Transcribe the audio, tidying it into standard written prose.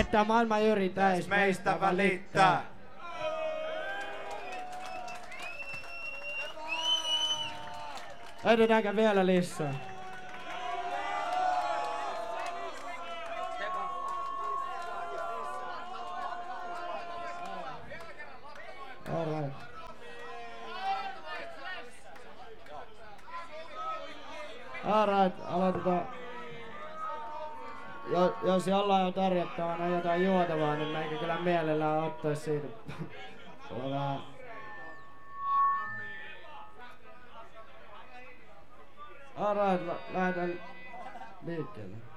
tää maailman Jyri täis meistä välittää. Edetäänkö vielä lisää? Alright. Alright, aloitetaan. Jos jollain on tarjottavana jotain juotavaa, niin meikä kyllä mielellään ottais siitä. Vähän. Alright, lähdetään liikkeelle.